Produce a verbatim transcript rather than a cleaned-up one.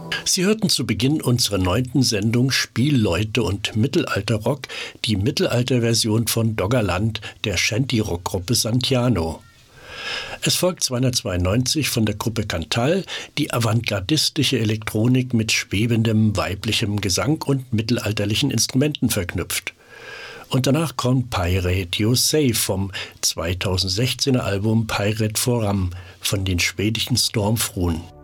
Sie hörten zu Beginn unserer neunten Sendung Spielleute und Mittelalterrock die Mittelalterversion von Doggerland der Shanty-Rock-Gruppe Santiano. Es folgt zweihundertzweiundneunzig von der Gruppe Cantal die avantgardistische Elektronik mit schwebendem weiblichem Gesang und mittelalterlichen Instrumenten verknüpft. Und danach kommt Pirate You Say vom zweitausendsechzehner Album Pirate Forum von den schwedischen Stormfruen.